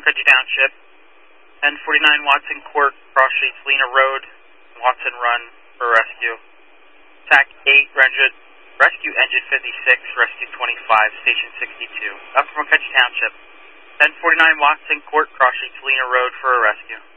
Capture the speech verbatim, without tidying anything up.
McCutcheon Township. ten forty-nine Watson Court, cross streets, Lena Road, Watson Run for rescue. T A C eight, rescue, rescue engine fifty-six, rescue twenty-five, station sixty-two. Up from McCutcheon Township. ten forty-nine Watson Court, cross streets, Lena Road for a rescue.